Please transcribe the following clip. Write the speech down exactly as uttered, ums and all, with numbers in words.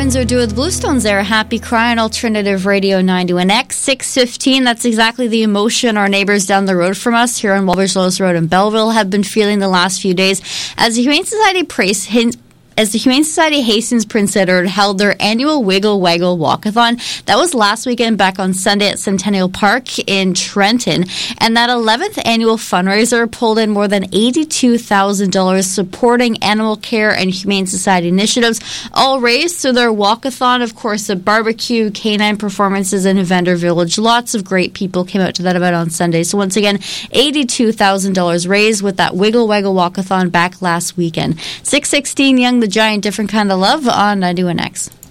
Windsor do with Bluestones there. Happy Crying, Alternative Radio ninety one X. six fifteen, that's exactly the emotion our neighbors down the road from us here on Walbridge Lowes Road in Belleville have been feeling the last few days as the Humane Society prays, hin- as the Humane Society Hastings Prince Edward held their annual Wiggle Waggle Walkathon. That was last weekend back on Sunday at Centennial Park in Trenton. And that eleventh annual fundraiser pulled in more than eighty-two thousand dollars supporting animal care and Humane Society initiatives, all raised through their walkathon. Of course, a barbecue, canine performances in Evander Village. Lots of great people came out to that event on Sunday. So once again, eighty-two thousand dollars raised with that Wiggle Waggle Walkathon back last weekend. six sixteen, Young the Giant, Different Kind of Love on ninety one X.